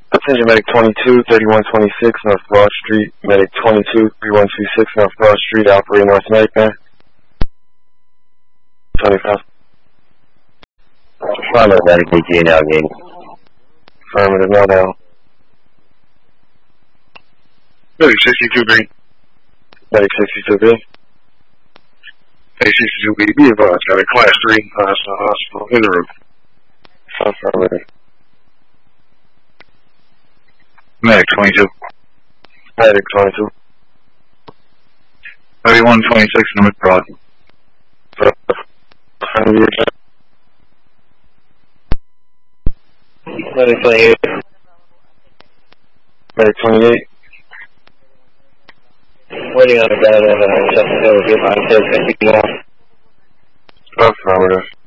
Attention Medic 22, 3126 North Broad Street. Medic 22, 3126 North Broad Street, operating North American. 25. Follow Medic AT now, gang. Affirmative, no now. Medic 62B. Medic 62B. Medic 62B, be advised, got a class 3 hospital in the room. Affirmative. Medic 22. Medic 22. 3126 North Broad. Affirmative. Medic 28. Medic 28. Waiting on the guy that just will get my kids 50 more. Affirmative.